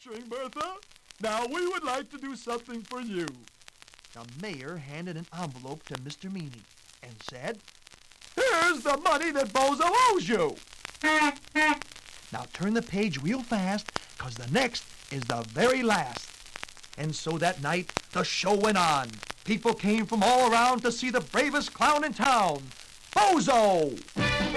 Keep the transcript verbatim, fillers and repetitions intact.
lecturing, Bertha. Now we would like to do something for you. The mayor handed an envelope to Mister Meany and said, Here's the money that Bozo owes you. Now turn the page real fast, because the next is the very last. And so that night, the show went on. People came from all around to see the bravest clown in town, Bozo!